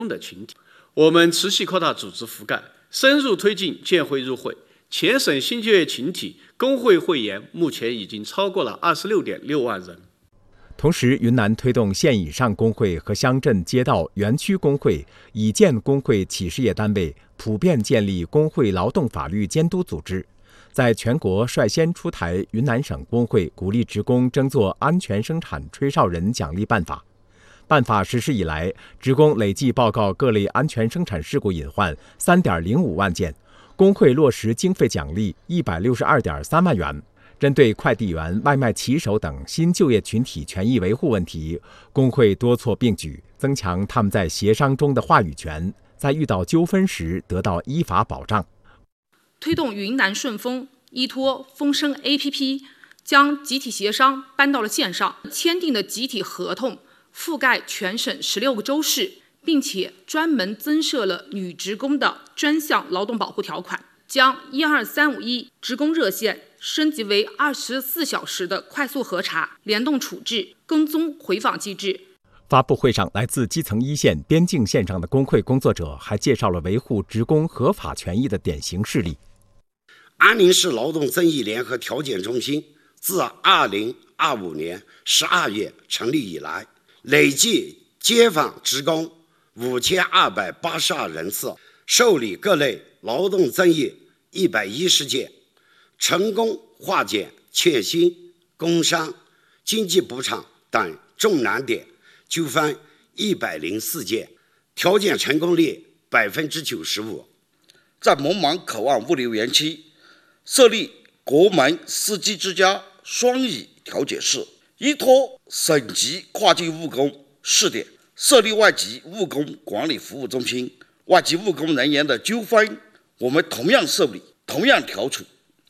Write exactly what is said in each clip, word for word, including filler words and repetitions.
的群体。我们持续扩大组织覆盖，深入推进建会入会。全省新就业群体工会会员目前已经超过了二十六点六万人。 同时，云南推动县以上工会和乡镇街道园区工会、已建工会企事业单位普遍建立工会劳动法律监督组织，在全国率先出台云南省工会鼓励职工争做安全生产吹哨人奖励办法。办法实施以来，职工累计报告各类安全生产事故隐患三点零五万件，工会落实经费奖励一百六十二点三万元。针对快递员、外卖骑手等新就业群体权益维护问题，工会多措并举，增强他们在协商中的话语权，在遇到纠纷时得到依法保障。 推动云南顺丰依托风声 A P P， 将集体协商搬到了线上，签订的集体合同覆盖全省十六个州市，并且专门增设了女职工的专项劳动保护条款，将一二三五一职工热线升级为二十四小时的快速核查、联动处置、跟踪回访机制。 发布会上，来自基层一线、边境线上的工会工作者还介绍了维护职工合法权益的典型事例。 安宁市劳动争议联合调解中心自二零二五年十二月成立以来，累计接访职工五千二百八十二人次，受理各类劳动争议一百一十件，成功化解欠薪、工伤、经济补偿等重难点纠纷一百零四件，调解成功率百分之九十五。 在蒙芒口岸物流园区设立国门司机之家双语调解室，依托省级跨境务工试点设立外籍务工管理服务中心，外籍务工人员的纠纷我们同样受理，同样调处。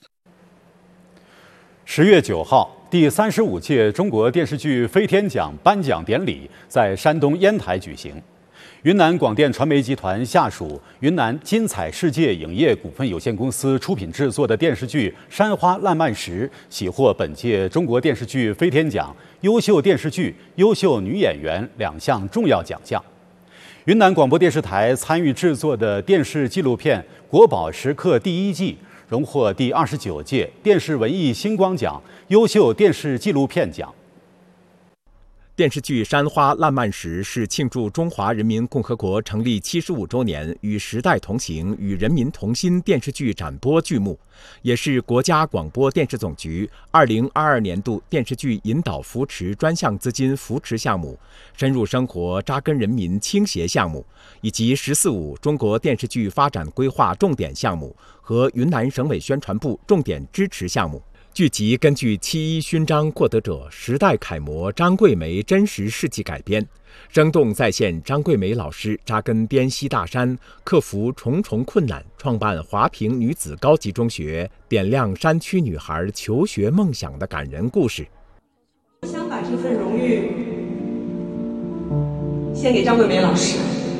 十月九号，第三十五届中国电视剧飞天奖颁奖典礼在山东烟台举行。云南广电传媒集团下属云南金彩世界影业股份有限公司出品制作的电视剧《山花烂漫时》喜获本届中国电视剧飞天奖优秀电视剧、优秀女演员两项重要奖项。云南广播电视台参与制作的电视纪录片《国宝时刻》第一季荣获第二十九届电视文艺星光奖优秀电视纪录片奖。 电视剧《山花烂漫时》是庆祝中华人民共和国成立七十五周年，与时代同行、与人民同心电视剧展播剧目，也是国家广播电视总局二零二二年度电视剧引导扶持专项资金扶持项目、深入生活扎根人民倾斜项目，以及“十四五”中国电视剧发展规划重点项目和云南省委宣传部重点支持项目。剧集根据七一勋章获得者、时代楷模张桂梅真实事迹改编，生动再现张桂梅老师扎根汴西大山，克服重重困难，创办华坪女子高级中学，点亮山区女孩求学梦想的感人故事。 我想把这份荣誉献给张桂梅老师，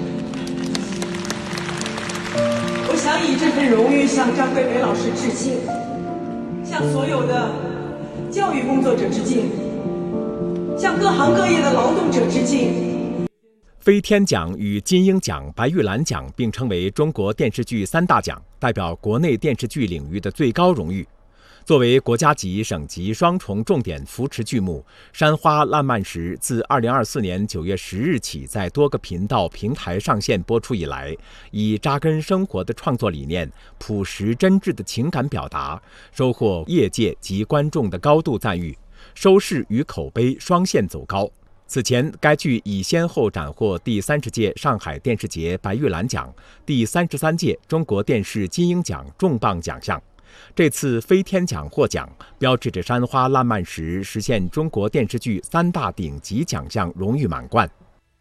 我想以这份荣誉向张桂梅老师致敬，向所有的教育工作者致敬，向各行各业的劳动者致敬。 飞天奖与金鹰奖、白玉兰奖并称为中国电视剧三大奖，代表国内电视剧领域的最高荣誉。作为国家级、省级双重重点扶持剧目，《山花烂漫时》自二零二四年九月十日起在多个频道平台上线播出以来，以扎根生活的创作理念、朴实真挚的情感表达，收获业界及观众的高度赞誉，收视与口碑双线走高。此前，该剧已先后斩获第三十届上海电视节白玉兰奖、第三十三届中国电视金鹰奖重磅奖项。这次飞天奖获奖，标志着《山花烂漫时》实现中国电视剧三大顶级奖项荣誉满贯。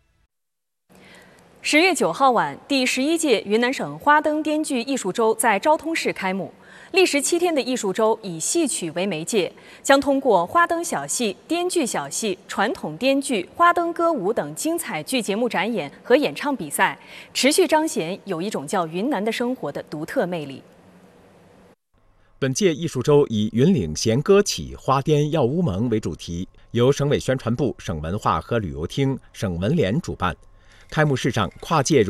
十月九号晚，第十一届云南省花灯滇剧艺术周在昭通市开幕。历时七天的艺术周以戏曲为媒介，将通过花灯小戏、滇剧小戏、传统滇剧、花灯歌舞等精彩剧节目展演和演唱比赛，持续彰显有一种叫云南的生活的独特魅力。 本届艺术周以云岭弦歌起，花滇耀乌盟为主题，由省委宣传部、省文化和旅游厅、省文联主办。 开幕式上跨界